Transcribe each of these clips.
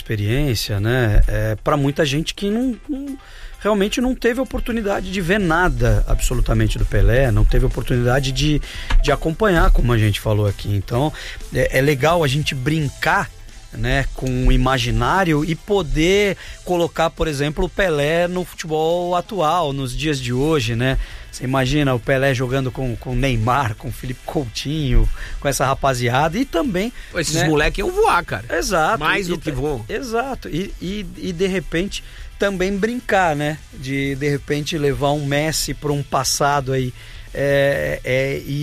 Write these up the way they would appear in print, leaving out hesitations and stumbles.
experiência, né? Para muita gente que realmente não teve oportunidade de ver nada absolutamente do Pelé, não teve oportunidade de acompanhar, como a gente falou aqui. Então é legal a gente brincar, né, com o imaginário e poder colocar, por exemplo, o Pelé no futebol atual, nos dias de hoje, né? Você imagina o Pelé jogando com o Neymar, com o Felipe Coutinho, com essa rapaziada, e também... Esses, né, moleques iam voar, cara. Exato. Mais do que voam. Exato. E de repente também brincar, né? De repente levar um Messi para um passado aí, e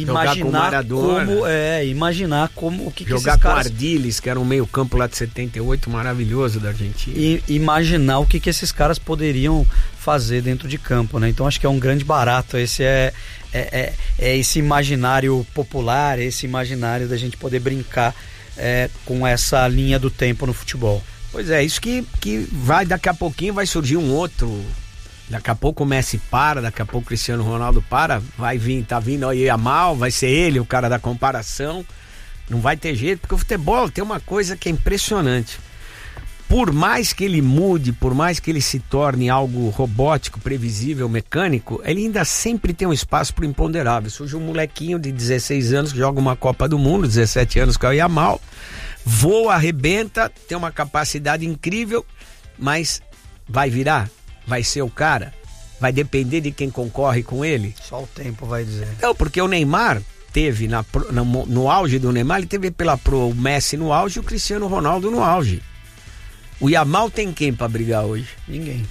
imaginar como o que jogar esses com caras... Ardiles, que era um meio campo lá de 78 maravilhoso da Argentina, e imaginar o que esses caras poderiam fazer dentro de campo, né? Então acho que é um grande barato. Esse é esse imaginário popular, esse imaginário da gente poder brincar com essa linha do tempo no futebol. Pois é, isso que vai, daqui a pouquinho vai surgir um outro. Daqui a pouco o Messi para, daqui a pouco o Cristiano Ronaldo para, tá vindo aí a mal, vai ser ele o cara da comparação, não vai ter jeito, porque o futebol tem uma coisa que é impressionante. Por mais que ele mude, por mais que ele se torne algo robótico, previsível, mecânico, ele ainda sempre tem um espaço para o imponderável. Surge um molequinho de 16 anos que joga uma Copa do Mundo, 17 anos, que é o Yamal, voa, arrebenta, tem uma capacidade incrível, mas vai virar? Vai ser o cara? Vai depender de quem concorre com ele? Só o tempo vai dizer. Não, porque o Neymar teve, no auge do Neymar, ele teve o Messi no auge e o Cristiano Ronaldo no auge. O Yamal tem quem pra brigar hoje? Ninguém.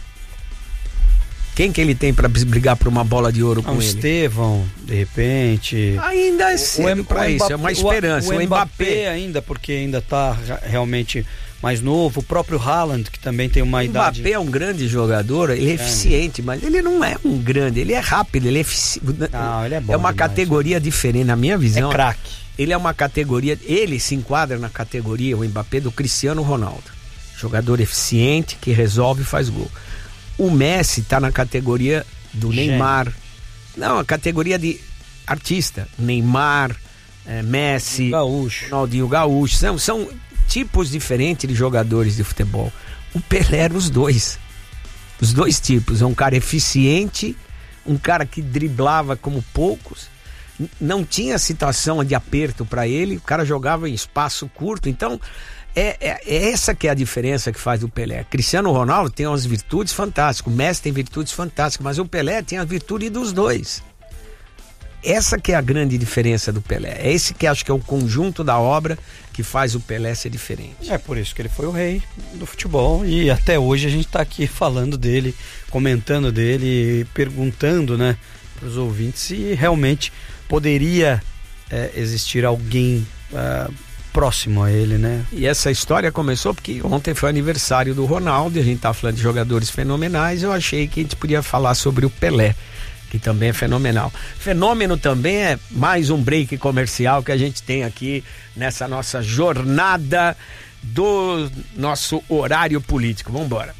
Quem que ele tem pra brigar por uma bola de ouro com ele? Estevão, de repente. Ainda é cedo pra isso, é uma esperança. O Mbappé ainda, porque ainda tá realmente mais novo. O próprio Haaland, que também tem uma idade... O Mbappé é um grande jogador, ele é eficiente, mas ele não é um grande, ele é rápido, ele é eficiente. Não, ele é bom. É uma categoria diferente, na minha visão. É craque. Ele é uma categoria, ele se enquadra na categoria, o Mbappé, do Cristiano Ronaldo. Jogador eficiente, que resolve e faz gol. O Messi tá na categoria do Neymar. Não, a categoria de artista. Neymar, Messi, Gaúcho. Ronaldinho Gaúcho. São tipos diferentes de jogadores de futebol. O Pelé era os dois tipos. É um cara eficiente, um cara que driblava como poucos, não tinha situação de aperto para ele, o cara jogava em espaço curto. Então é essa que é a diferença que faz o Pelé. Cristiano Ronaldo tem umas virtudes fantásticas, o Messi tem virtudes fantásticas, mas o Pelé tem a virtude dos dois. Essa que é a grande diferença do Pelé. É esse que acho que é o conjunto da obra que faz o Pelé ser diferente. É por isso que ele foi o rei do futebol, e até hoje a gente está aqui falando dele, comentando dele, perguntando, né, para os ouvintes se realmente poderia existir alguém próximo a ele, né? E essa história começou porque ontem foi aniversário do Ronaldo, e a gente tá falando de jogadores fenomenais. Eu achei que a gente podia falar sobre o Pelé, que também é fenomenal. Fenômeno também é mais um break comercial que a gente tem aqui nessa nossa jornada do nosso horário político. Vamos embora.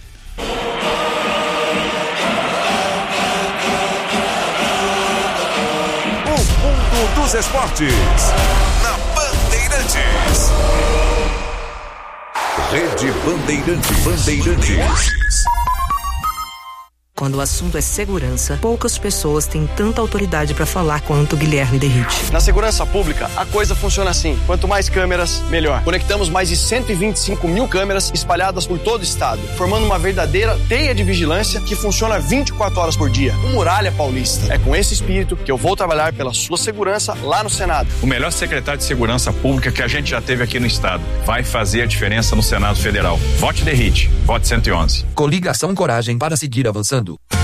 O mundo dos esportes na Bandeirantes. Rede Bandeirantes. Quando o assunto é segurança, poucas pessoas têm tanta autoridade para falar quanto Guilherme Derrite. Na segurança pública, a coisa funciona assim. Quanto mais câmeras, melhor. Conectamos mais de 125 mil câmeras espalhadas por todo o estado, formando uma verdadeira teia de vigilância que funciona 24 horas por dia. O Muralha Paulista. É com esse espírito que eu vou trabalhar pela sua segurança lá no Senado. O melhor secretário de segurança pública que a gente já teve aqui no estado. Vai fazer a diferença no Senado Federal. Vote Derrite. Vote 111. Coligação Coragem para seguir avançando.